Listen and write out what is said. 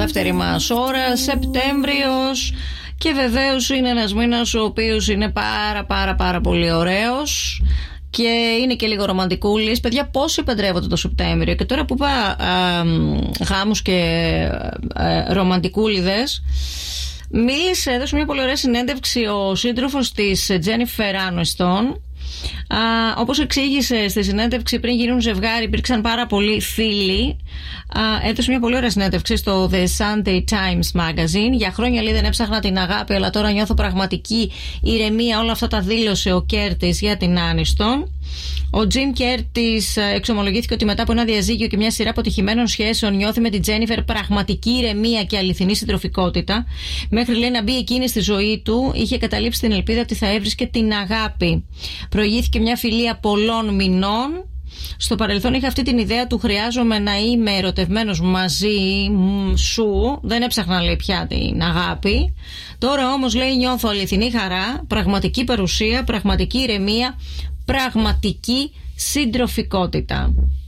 δεύτερη μας ώρα, Σεπτέμβριος. Και βεβαίως είναι ένας μήνας ο οποίος είναι πάρα πολύ ωραίος. Και είναι και λίγο ρομαντικούλης. Παιδιά, πόσοι παντρεύονται το Σεπτέμβριο? Και τώρα που είπα γάμους και ρομαντικούλιδες, έδωσε μια πολύ ωραία συνέντευξη ο σύντροφος της Τζένιφερ Άνιστον. Όπως εξήγησε στη συνέντευξη, πριν γίνουν ζευγάρι υπήρξαν πάρα πολλοί φίλοι. Έδωσε μια πολύ ωραία συνέντευξη στο The Sunday Times Magazine. Για χρόνια, λέει, δεν έψαχνα την αγάπη, αλλά τώρα νιώθω πραγματική ηρεμία. Όλα αυτά τα δήλωσε ο Κέρτις για την Άνιστον. Ο Τζιμ Κέρτις εξομολογήθηκε ότι μετά από ένα διαζύγιο και μια σειρά αποτυχημένων σχέσεων νιώθει με την Τζένιφερ πραγματική ηρεμία και αληθινή συντροφικότητα. Μέχρι, λέει, να μπει εκείνη στη ζωή του, είχε καταλήψει την ελπίδα ότι θα έβρισκε την αγάπη. Προηγήθηκε μια φιλία πολλών μηνών. Στο παρελθόν είχα αυτή την ιδέα του χρειάζομαι να είμαι ερωτευμένος μαζί σου. Δεν έψαχνα, λέει, πια την αγάπη. Τώρα όμως, λέει, νιώθω αληθινή χαρά, πραγματική παρουσία, πραγματική ηρεμία, πραγματική συντροφικότητα.